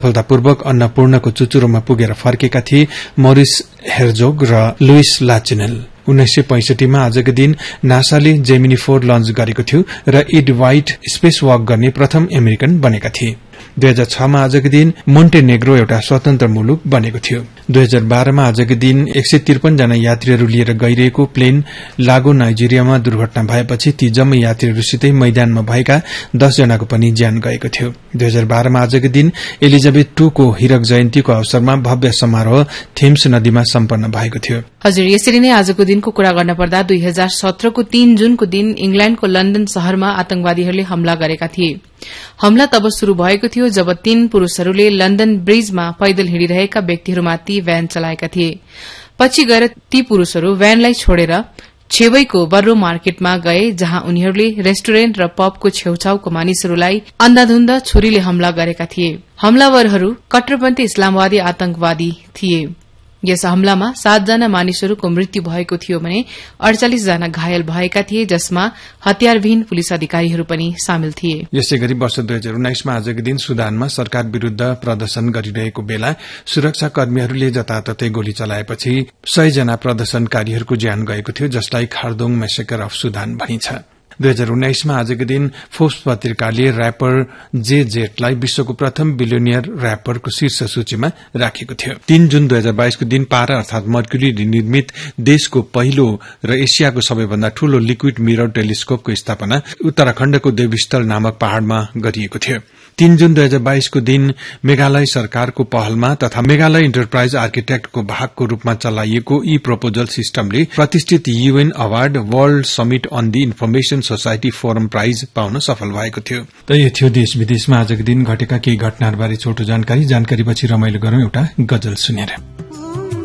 सफलतापूर्वक अन्नपूर्णको चुचुरोमा पुगेर फर्केका थिए मरिस हेर्जोग र लुइस लाचेनेल। 1965 मा आजको दिन नासाले जेमिनी 4 लन्च गरेको थियो र इड व्हाइट स्पेस वक गर्ने प्रथम अमेरिकन बनेका थिए। 2006 मा आजको दिन मोन्टेनेग्रो एउटा स्वतन्त्र मुलुक बनेको थियो। 2012 मा आजको दिन 153 जना यात्रीहरू लिएर गइरहेको प्लेन लागो नाइजेरियामा दुर्घटना भएपछि ती जम्मै यात्रीहरूसितै मैदानमा भएका 10 जनाको पनि ज्यान गएको थियो। 2012 मा आजको दिन एलिजाबेथ II को हीरक जयन्तीको अवसरमा भव्य समारोह थेम्स नदीमा सम्पन्न भएको थियो। हजुर, यसरी नै आजको दिनको कुरा गर्न पर्दा 2017 को 3 जुनको दिन इंग्ल्याण्डको लन्डन शहरमा आतंकवादीहरूले हमला गरेका थिए। हमला तब शुरू भएको थियो जब 3 पुरूषहरूले लन्डन ब्रिजमा पैदल हिँडिरहेका व्यक्तिहरूमाथि भ्यान चलाएका थिए। पछि गएर ती पुरूषहरू भ्यानलाई छोडेर छेवैको बर्रो मार्केटमा गए, जहाँ उनीहरूले रेस्टुरेन्ट र पबको छेउछाउको मानिसहरूलाई अन्धाधुन्ध छुरीले हमला गरेका थिए। हमलावरहरू कट्टरपन्थी इस्लामवादी आतंकवादी थिए। यस हमलामा 7 जना मानिसहरूको मृत्यु भएको थियो भने 48 जना घायल भएका थिए, जसमा हतियारविहीन पुलिस अधिकारीहरू पनि सामेल थिए। यसैगरी वर्ष 2019 मा आजको दिन सुदानमा सरकार विरूद्ध प्रदर्शन गरिरहेको बेला सुरक्षाकर्मीहरूले जताततै गोली चलाएपछि 100 जना प्रदर्शनकारीहरूको ज्यान गएको थियो, जसलाई खार्दोङ मैसेकर अफ सुदान भनिन्छ। 2019 मा आजको दिन फोर्ब्स पत्रिकाले र्यापर जे.जेटलाई विश्वको प्रथम बिलियनियर र्यापरको शीर्ष सूचीमा राखेको थियो। 3 जुन 2022 को दिन पारा अर्थात मर्क्युरीले निर्मित देशको पहिलो र एसियाको सबैभन्दा ठूलो लिक्विड मिरर टेलिस्कोपको स्थापना उत्तराखण्डको देवीस्थल नामक पहाड़मा गरिएको थियो। 3 जुन 2022 को दिन मेघालय सरकारको पहलमा तथा मेघालय इन्टरप्राइज आर्किटेक्टको भागको रूपमा चलाइएको ई प्रपोजल सिस्टमले प्रतिष्ठित UN award world summit on the information society forum price पाउन सफल भएको थियो। त यो थियो देश विदेशमा आजको दिन घटेका केही घटनाहरूबारे छोटो जानकारी पछि रमाइलो गरौं एउटा गजल सुनेर।